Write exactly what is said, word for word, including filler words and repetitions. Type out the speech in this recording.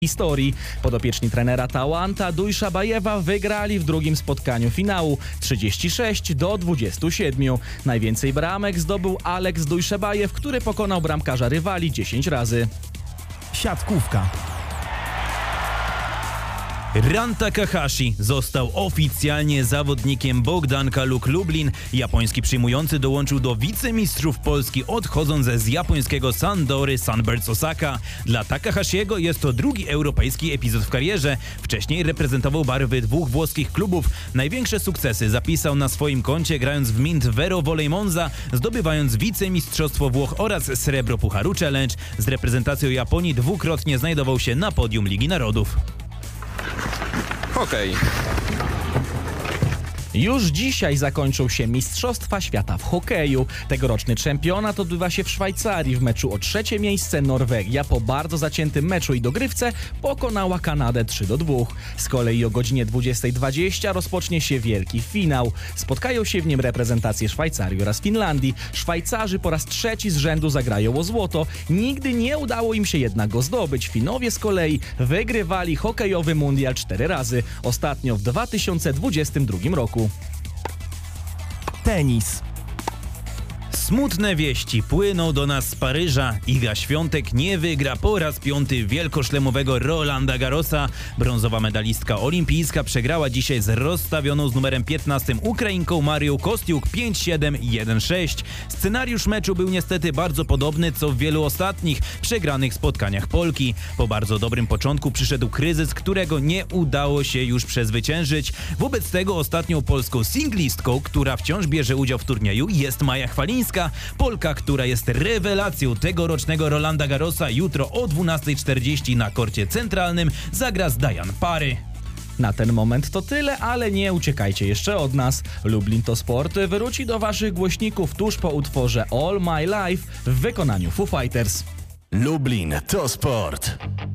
historii. Podopieczni trenera Tałanta Dujszabajewa wygrali w drugim spotkaniu finału trzydzieści sześć do dwudziestu siedmiu. Najwięcej bramek zdobył Aleks Dujszabajew, który pokonał bramkarza rywali dziesięć razy. Siatkówka. Ran Takahashi został oficjalnie zawodnikiem Bogdanka Luk Lublin. Japoński przyjmujący dołączył do wicemistrzów Polski, odchodząc z japońskiego Sandory Sunbirds Osaka. Dla Takahashiego jest to drugi europejski epizod w karierze. Wcześniej reprezentował barwy dwóch włoskich klubów. Największe sukcesy zapisał na swoim koncie, grając w Mint Vero Volley Monza, zdobywając wicemistrzostwo Włoch oraz srebro Pucharu Challenge. Z reprezentacją Japonii dwukrotnie znajdował się na podium Ligi Narodów. Hokej. Już dzisiaj zakończą się Mistrzostwa Świata w hokeju. Tegoroczny czempionat odbywa się w Szwajcarii. W meczu o trzecie miejsce Norwegia po bardzo zaciętym meczu i dogrywce pokonała Kanadę trzy do dwóch. Z kolei o godzinie dwudziestej dwadzieścia rozpocznie się wielki finał. Spotkają się w nim reprezentacje Szwajcarii oraz Finlandii. Szwajcarzy po raz trzeci z rzędu zagrają o złoto. Nigdy nie udało im się jednak go zdobyć. Finowie z kolei wygrywali hokejowy mundial cztery razy. Ostatnio w dwa tysiące dwudziestym drugim roku. Tenis. Smutne wieści płyną do nas z Paryża. Iga Świątek nie wygra po raz piąty wielkoszlemowego Rolanda Garrosa. Brązowa medalistka olimpijska przegrała dzisiaj z rozstawioną z numerem piętnastym Ukrainką Marią Kostiuk pięć siedem jeden sześć. Scenariusz meczu był niestety bardzo podobny co w wielu ostatnich przegranych spotkaniach Polki. Po bardzo dobrym początku przyszedł kryzys, którego nie udało się już przezwyciężyć. Wobec tego ostatnią polską singlistką, która wciąż bierze udział w turnieju, jest Maja Chwalińska. Polka, która jest rewelacją tegorocznego Rolanda Garrosa, jutro o dwunastej czterdzieści na korcie centralnym zagra z Diane Parry. Na ten moment to tyle, ale nie uciekajcie jeszcze od nas. Lublin to Sport wróci do waszych głośników tuż po utworze All My Life w wykonaniu Foo Fighters. Lublin to Sport.